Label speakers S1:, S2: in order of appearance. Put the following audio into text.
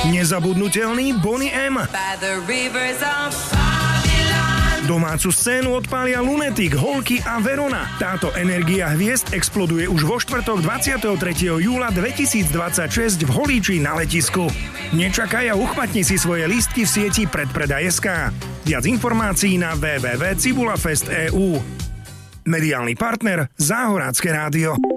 S1: Nezabudnutelný Boney M. Domácu scénu odpália Lunatic, Holky a Verona. Táto energia hviezd exploduje už vo štvrtok 23. júla 2026 v Holíči na letisku. Nečakaj a uchmatni si svoje lístky v sieti Predpredaj.sk. Viac informácií na www.cibulafest.eu. Mediálny partner Záhorácké rádio.